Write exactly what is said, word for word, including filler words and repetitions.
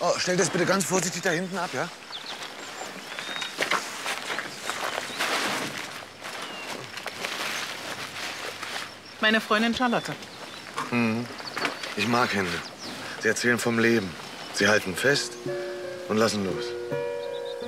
Oh, stell das bitte ganz vorsichtig da hinten ab, ja? Meine Freundin Charlotte. Mhm. Ich mag Hände. Sie erzählen vom Leben. Sie halten fest und lassen los.